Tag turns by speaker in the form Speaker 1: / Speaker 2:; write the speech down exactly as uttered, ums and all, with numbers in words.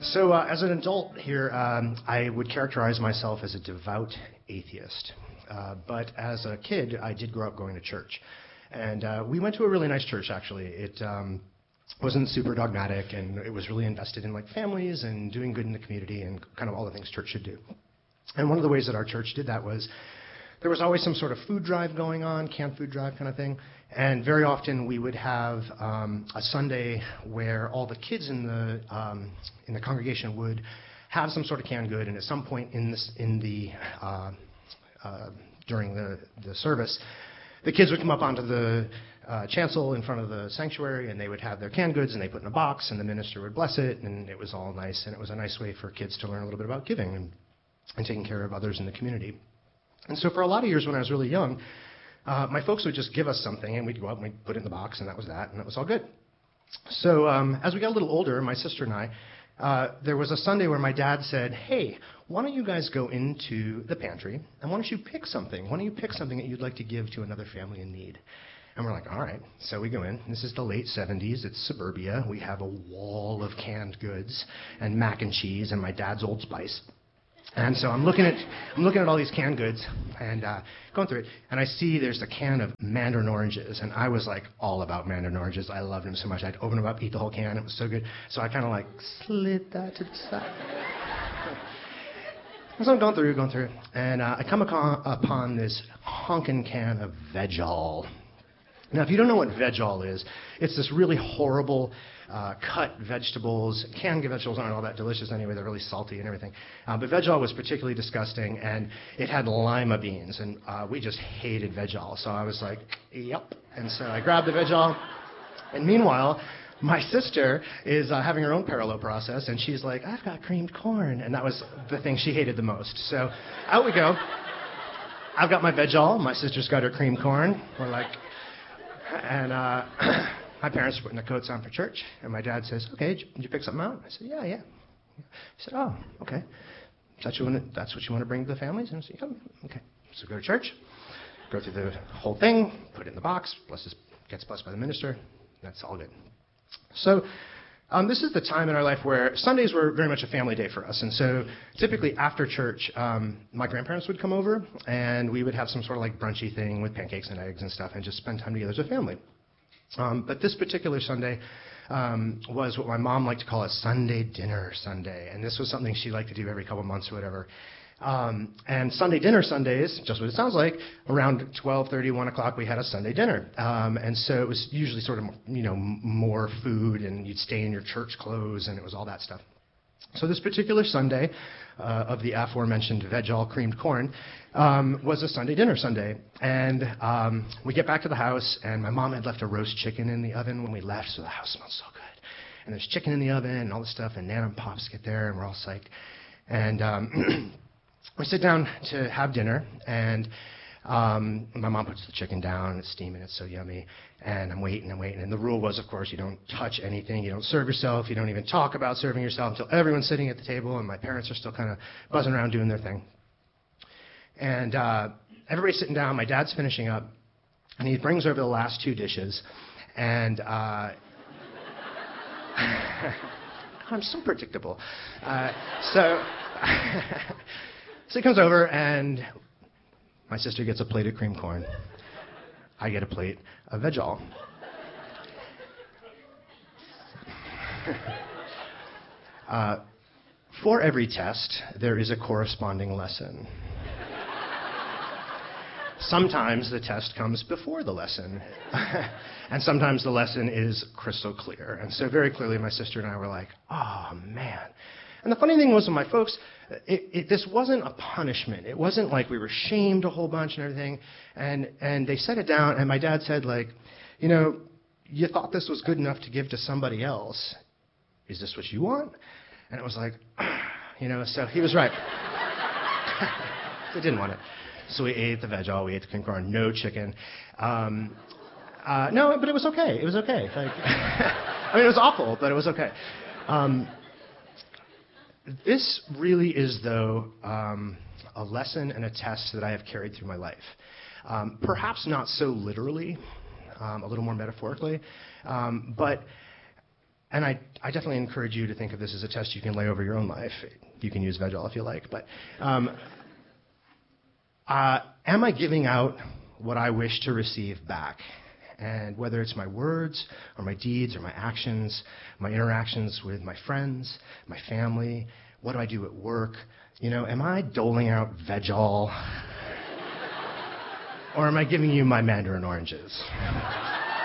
Speaker 1: So uh, as an adult here, um, I would characterize myself as a devout atheist. Uh, but as a kid, I did grow up going to church. And uh, we went to a really nice church, actually. It um, wasn't super dogmatic, and it was really invested in like families and doing good in the community and kind of all the things church should do. And one of the ways that our church did that was there was always some sort of food drive going on, canned food drive kind of thing. And very often we would have um, a Sunday where all the kids in the um, in the congregation would have some sort of canned good, and at some point in this in the uh, uh, during the, the service, the kids would come up onto the uh, chancel in front of the sanctuary, and they would have their canned goods, and they put it in a box, and the minister would bless it, and it was all nice, and it was a nice way for kids to learn a little bit about giving and, and taking care of others in the community. And so for a lot of years when I was really young, uh, my folks would just give us something, and we'd go out and we'd put it in the box, and that was that, and that was all good. So um, as we got a little older, my sister and I, uh, there was a Sunday where my dad said, hey, why don't you guys go into the pantry, and why don't you pick something? Why don't you pick something that you'd like to give to another family in need? And we're like, all right. So we go in. This is the late seventies. It's suburbia. We have a wall of canned goods and mac and cheese and my dad's Old Spice. And so I'm looking at I'm looking at all these canned goods and uh, going through it, and I see there's a can of mandarin oranges, and I was like all about mandarin oranges. I loved them so much. I'd open them up, eat the whole can. It was so good. So I kind of like slid that to the side. So I'm going through, going through, and uh, I come upon, upon this honkin' can of Veg-All. Now, if you don't know what Veg-All is, it's this really horrible uh, cut vegetables. Canned vegetables aren't all that delicious anyway. They're really salty and everything. Uh, but Veg-All was particularly disgusting, and it had lima beans, and uh, we just hated Veg-All. So I was like, yep. And so I grabbed the Veg-All, and meanwhile, my sister is uh, having her own parallel process, and she's like, I've got creamed corn. And that was the thing she hated the most. So out we go. I've got my Veg-All. My sister's got her creamed corn. We're like, and uh, my parents are putting their coats on for church. And my dad says, okay, did you, did you pick something out? I said, yeah, yeah. He said, oh, okay. That's what you want to, that's what you want to bring to the families? And I said, yeah, okay. So go to church, go through the whole thing, put it in the box, blesses, gets blessed by the minister. That's all good. So um, this is the time in our life where Sundays were very much a family day for us. And so typically after church, um, my grandparents would come over, and we would have some sort of like brunchy thing with pancakes and eggs and stuff and just spend time together as a family. Um, but this particular Sunday um, was what my mom liked to call a Sunday dinner Sunday. And this was something she liked to do every couple months or whatever. Um, and Sunday dinner Sundays, just what it sounds like, around twelve thirty, one o'clock, we had a Sunday dinner. Um, and so it was usually sort of, you know, more food, and you'd stay in your church clothes, and it was all that stuff. So this particular Sunday uh, of the aforementioned Veg-All creamed corn um, was a Sunday dinner Sunday. And um, we get back to the house, and my mom had left a roast chicken in the oven when we left, so the house smelled so good. And there's chicken in the oven and all this stuff, and Nana and Pops get there, and we're all psyched. And um, we sit down to have dinner, and um, my mom puts the chicken down, and it's steaming, it's so yummy, and I'm waiting, I'm waiting, and the rule was, of course, you don't touch anything, you don't serve yourself, you don't even talk about serving yourself until everyone's sitting at the table, and my parents are still kind of buzzing around doing their thing. And uh, everybody's sitting down, my dad's finishing up, and he brings over the last two dishes, and uh, I'm so predictable. Uh, so... So he comes over, and my sister gets a plate of creamed corn. I get a plate of Veg-All. uh, for every test, there is a corresponding lesson. Sometimes the test comes before the lesson, and sometimes the lesson is crystal clear. And so very clearly my sister and I were like, oh, man. And the funny thing was with my folks, it, it, this wasn't a punishment. It wasn't like we were shamed a whole bunch and everything. And, and they set it down, and my dad said, like, you know, you thought this was good enough to give to somebody else. Is this what you want? And it was like, you know, so he was right. They didn't want it. So we ate the Veg-All, we ate the creamed corn, no chicken. Um, uh, no, but it was okay. It was okay. Like, I mean, it was awful, but it was okay. Um, This really is, though, um, a lesson and a test that I have carried through my life. Um, perhaps not so literally, um, a little more metaphorically, um, but and I, I definitely encourage you to think of this as a test you can lay over your own life. You can use Vegol if you like, but um, uh, am I giving out what I wish to receive back? And whether it's my words or my deeds or my actions, my interactions with my friends, my family, what do I do at work? You know, am I doling out Vegol? Or am I giving you my mandarin oranges?